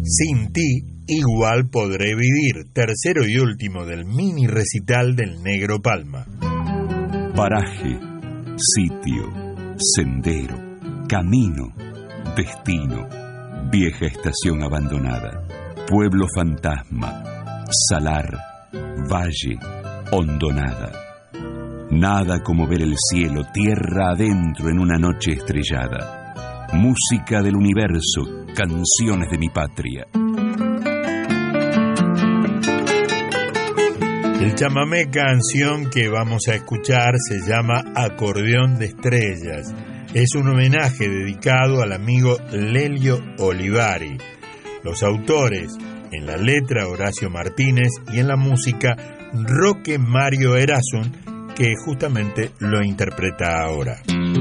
Sin ti, igual podré vivir, tercero y último del mini recital del Negro Palma. Paraje, sitio, sendero, camino, destino, vieja estación abandonada, pueblo fantasma, salar, valle, hondonada. Nada como ver el cielo tierra adentro en una noche estrellada. Música del universo, canciones de mi patria. El chamamé canción que vamos a escuchar se llama Acordeón de Estrellas. Es un homenaje dedicado al amigo Lelio Olivari. Los autores, en la letra Horacio Martínez y en la música Roque Mario Erasun, que justamente lo interpreta ahora.